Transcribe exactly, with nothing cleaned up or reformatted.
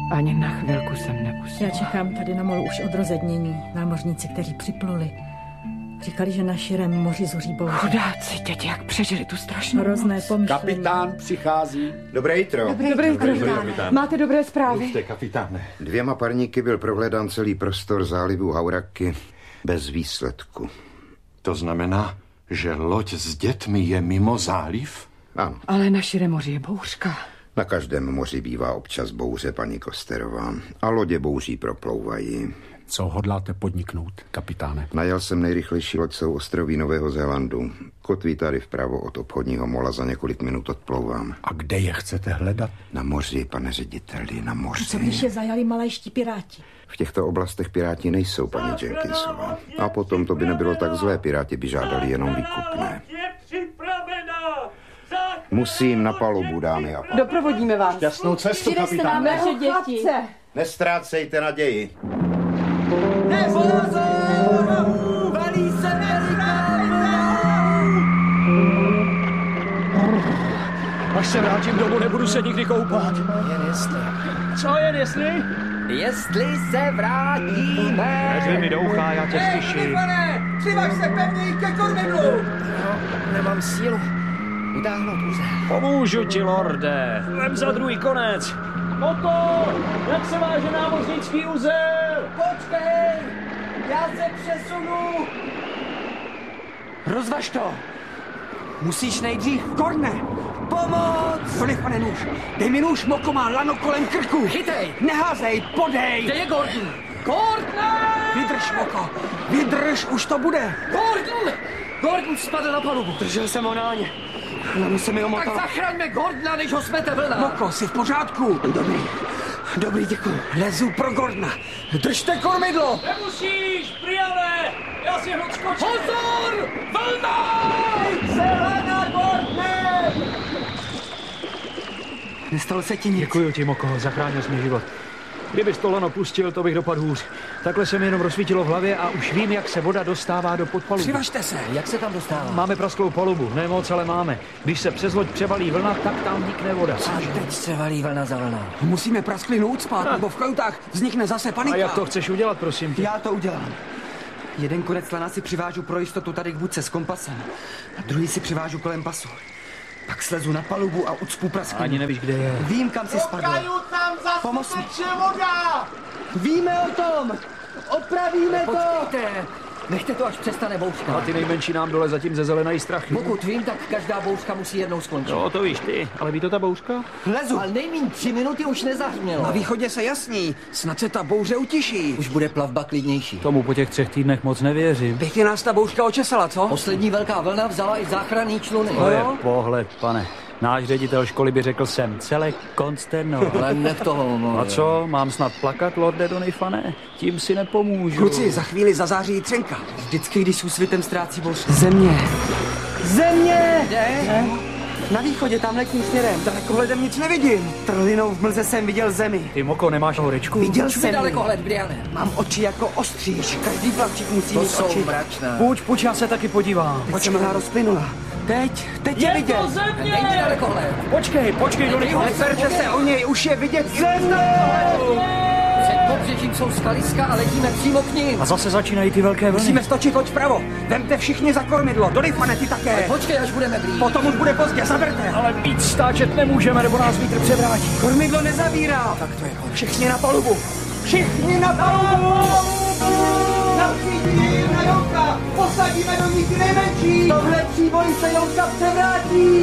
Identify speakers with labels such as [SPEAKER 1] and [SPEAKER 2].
[SPEAKER 1] Ani na chvilku jsem nepustila.
[SPEAKER 2] Já čekám tady na molu už od rozednění. Námořníci, kteří připluli, říkali, že na širém moři zuří bouře.
[SPEAKER 1] Chudáci, děti, jak přežili tu strašnou
[SPEAKER 2] Hrozné
[SPEAKER 1] noc.
[SPEAKER 2] pomyšlení.
[SPEAKER 3] Kapitán přichází. Dobré jitro.
[SPEAKER 1] Dobré, Dobré jitro, kapitán. Máte dobré zprávy?
[SPEAKER 3] Mluvte, kapitáne.
[SPEAKER 4] Dvěma parníky byl prohledán celý prostor zálivu Hauraky bez výsledku.
[SPEAKER 3] To znamená, že loď s dětmi je mimo záliv?
[SPEAKER 4] Ano.
[SPEAKER 1] Ale na širém moři je bouřka.
[SPEAKER 4] Na každém moři bývá občas bouře, paní Kosterová. A lodě bouří proplouvají.
[SPEAKER 5] Co hodláte podniknout, kapitáne?
[SPEAKER 4] Najal jsem nejrychlejší loď jsou ostroví Nového Zélandu. Kotví tady vpravo od obchodního mola, za několik minut odplouvám.
[SPEAKER 5] A kde je chcete hledat?
[SPEAKER 4] Na moři, pane řediteli, na moři.
[SPEAKER 2] Co když je zajali malajští piráti?
[SPEAKER 4] V těchto oblastech piráti nejsou, paní Jenkinsová. A potom to by nebylo tak zlé, piráti by žádali jenom výkupné. Musím na palubu, dámy a pánové.
[SPEAKER 1] Doprovodíme vás.
[SPEAKER 3] Šťastnou cestu, kapitáne.
[SPEAKER 1] Naše děti.
[SPEAKER 4] Nestrácejte naději.
[SPEAKER 6] Valí se
[SPEAKER 5] Až se vrátím domů, nebudu se nikdy koupat.
[SPEAKER 6] Jen jestli.
[SPEAKER 5] Co jen jestli?
[SPEAKER 6] Jestli se vrátíme.
[SPEAKER 5] Neřvi mi do ucha, já tě slyším.
[SPEAKER 6] Pane, přivaž se pevněji ke kormidlu. No, nemám sílu utáhnout úzel.
[SPEAKER 5] Pomůžu ti, lorde. Vem za druhý konec. Moko, jak se váže námořnický uzel?
[SPEAKER 6] Počkej, já se přesunu. Rozvaž to. Musíš nejdřív.
[SPEAKER 7] Gordne!
[SPEAKER 6] Pomoc!
[SPEAKER 7] Doliv, pane nůž. Dej mi nůž, Moko má lano kolem krku.
[SPEAKER 6] Chytej!
[SPEAKER 7] Neházej, podej!
[SPEAKER 6] Kde je Gordon? Gordon!
[SPEAKER 7] Vydrž, Moko. Vydrž, už to bude.
[SPEAKER 6] Gordon! Gordon spadl na palubu.
[SPEAKER 7] Držel jsem ho na ně. Lano se mi
[SPEAKER 6] Tak
[SPEAKER 7] omotal.
[SPEAKER 6] zachraňme Gordona, než ho smete vlna.
[SPEAKER 7] Moko, jsi v pořádku? Dobrý. Dobrý, děkuji. Lezu pro Gordona. Držte kormidlo!
[SPEAKER 5] Nemusíš, Priale! Já si hned skočím.
[SPEAKER 6] Pozor! Vlna! Zelena, Gordone!
[SPEAKER 7] Nestalo se ti nic.
[SPEAKER 5] Děkuji ti, Moko, zachránil jsi mi život. Kdybys to lano pustil, to bych dopadl hůř. Takhle se mi jenom rozsvítilo v hlavě a už vím, jak se voda dostává do podpalubu.
[SPEAKER 7] Přivažte se.
[SPEAKER 6] Jak se tam dostává?
[SPEAKER 5] Máme prasklou palubu, ne moc, ale máme. Když se přes loď převalí vlna, tak tam vnikne voda.
[SPEAKER 6] Až teď se valí vlna za vlna.
[SPEAKER 7] Musíme prasklinu ucpat, nebo v kajutách vznikne zase panika.
[SPEAKER 5] A jak to chceš udělat, prosím tě?
[SPEAKER 7] Já to udělám. Jeden konec lana si přivážu pro jistotu tady k budce s kompasem. A druhý si přivážu kolem pasu. Pak slezu na palubu a ucpu prasklinu.
[SPEAKER 5] Ani nevíš, kde je.
[SPEAKER 7] Vím, kam si spadl.
[SPEAKER 6] tam zase
[SPEAKER 7] Pomoz mi.
[SPEAKER 6] teče voda!
[SPEAKER 7] Víme o tom! Opravíme to!
[SPEAKER 6] Počkejte! Nechte to, až přestane bouřka.
[SPEAKER 5] A ty nejmenší nám dole zatím ze zelenají strachy.
[SPEAKER 6] Pokud vím, tak každá bouřka musí jednou skončit.
[SPEAKER 5] No, to víš ty, ale ví to ta bouřka?
[SPEAKER 7] Lezu!
[SPEAKER 6] Ale nejmíň tři minuty už nezahřmělo.
[SPEAKER 7] Na východě se jasní, snad se ta bouře utiší.
[SPEAKER 6] Už bude plavba klidnější.
[SPEAKER 5] Tomu po těch třech týdnech moc nevěřím.
[SPEAKER 7] Pěkně nás ta bouřka očesala, co?
[SPEAKER 6] Poslední velká vlna vzala i záchranný čluny.
[SPEAKER 5] To je pohled, pane. Náš ředitel školy by řekl jsem celé konsterno.
[SPEAKER 6] Ale nech toho, no.
[SPEAKER 5] A co, mám snad plakat, lorde Donifane? Tím si nepomůžu.
[SPEAKER 7] Kluci, za chvíli zazáří třenka. Vždycky, když úsvitem ztrácí bouř. Země! Země!
[SPEAKER 6] Kde?
[SPEAKER 7] Na východě, tam letním směrem. Dalekohledem nic nevidím. Trlinou v mlze jsem viděl zemi.
[SPEAKER 5] Ty, Moko, nemáš horečku?
[SPEAKER 7] Viděl
[SPEAKER 6] Všude
[SPEAKER 7] jsem ji.
[SPEAKER 6] dalekohled, Briane.
[SPEAKER 7] Mám oči jako ostříž. Každý plavčík musí
[SPEAKER 6] To
[SPEAKER 7] mít
[SPEAKER 6] jsou
[SPEAKER 7] oči.
[SPEAKER 6] mračná.
[SPEAKER 5] Půjč, půjč, já se taky podívám.
[SPEAKER 7] Teď se mlha rozplynula. Teď, teď je, vidět.
[SPEAKER 6] Dej mi dalekohled.
[SPEAKER 5] Počkej, počkej, Donifane.
[SPEAKER 7] Neperte se o něj, už je vidět země!
[SPEAKER 6] Před pobřežím jsou skaliska a letíme přímo k ním.
[SPEAKER 5] A zase začínají ty velké vlny.
[SPEAKER 7] Musíme stočit loď vpravo. Vemte všichni za kormidlo. Donifane, ty také.
[SPEAKER 6] Počkej, až budeme blíž.
[SPEAKER 7] Potom už bude pozdě, zaberte.
[SPEAKER 5] Ale víc stáčet nemůžeme, nebo nás vítr převrátí.
[SPEAKER 7] Kormidlo nezavírá.
[SPEAKER 6] Tak to je konec.
[SPEAKER 7] Všichni na palubu. Všichni na palubu.
[SPEAKER 6] Například na Jonka. Posadíme do ní ty nejmenší. Tohle příboj se Jonka převrátí.